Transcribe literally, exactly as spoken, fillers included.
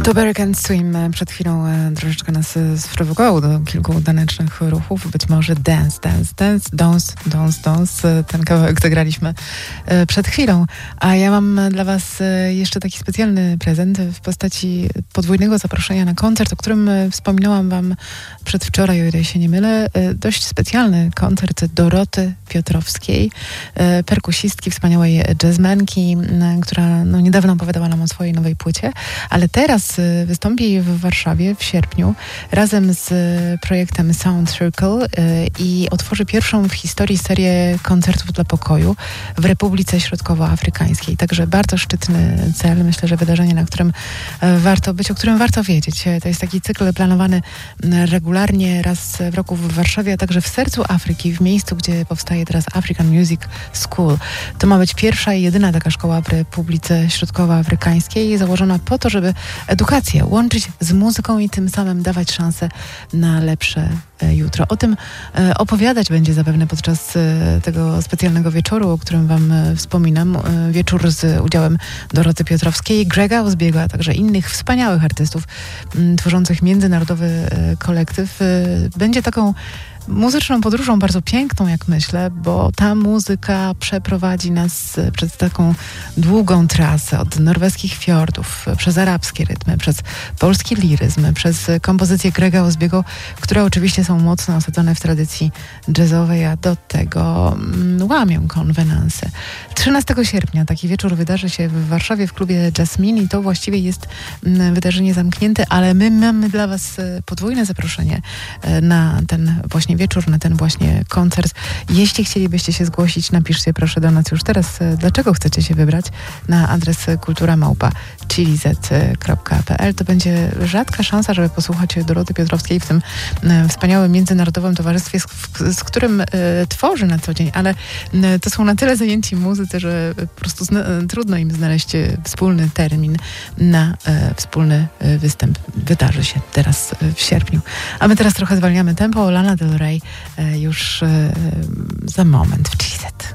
To Berk and Swim przed chwilą e, troszeczkę nas e, sprowokował do kilku tanecznych ruchów. Być może Dance, Dance, Dance, Dance, Dance, Dance. Ten kawałek zagraliśmy e, przed chwilą. A ja mam dla was e, jeszcze taki specjalny prezent w postaci podwójnego zaproszenia na koncert, o którym e, wspominałam wam przedwczoraj, o ile się nie mylę. E, dość specjalny koncert Doroty Piotrowskiej, e, perkusistki, wspaniałej jazzmenki, e, która no, niedawno opowiadała nam o swojej nowej płycie, ale teraz wystąpi w Warszawie w sierpniu razem z projektem Sound Circle i otworzy pierwszą w historii serię koncertów dla pokoju w Republice Środkowoafrykańskiej. Także bardzo szczytny cel. Myślę, że wydarzenie, na którym warto być, o którym warto wiedzieć. To jest taki cykl planowany regularnie raz w roku w Warszawie, a także w sercu Afryki, w miejscu, gdzie powstaje teraz African Music School. To ma być pierwsza i jedyna taka szkoła w Republice Środkowoafrykańskiej, założona po to, żeby edukację łączyć z muzyką i tym samym dawać szansę na lepsze jutro. O tym opowiadać będzie zapewne podczas tego specjalnego wieczoru, o którym wam wspominam. Wieczór z udziałem Doroty Piotrowskiej, Grega Ozbiego, a także innych wspaniałych artystów tworzących międzynarodowy kolektyw. Będzie taką muzyczną podróżą bardzo piękną, jak myślę, bo ta muzyka przeprowadzi nas przez taką długą trasę od norweskich fiordów, przez arabskie rytmy, przez polski liryzm, przez kompozycje Grega Ozbiego, które oczywiście są mocno osadzone w tradycji jazzowej, a do tego mm, łamią konwenanse. trzynastego sierpnia taki wieczór wydarzy się w Warszawie w klubie Jasmine i to właściwie jest mm, wydarzenie zamknięte, ale my mamy dla was podwójne zaproszenie na ten właśnie wieczór, na ten właśnie koncert. Jeśli chcielibyście się zgłosić, napiszcie proszę do nas już teraz, dlaczego chcecie się wybrać na adres kultura małpa chili zet kropka pe el. To będzie rzadka szansa, żeby posłuchać Doroty Piotrowskiej w tym e, wspaniałym międzynarodowym towarzystwie, z, z którym e, tworzy na co dzień, ale e, to są na tyle zajęci muzycy, że po prostu zna, trudno im znaleźć wspólny termin na e, wspólny e, występ. Wydarzy się teraz e, w sierpniu. A my teraz trochę zwalniamy tempo. Lana Del Rey e, już e, za moment w chili zet.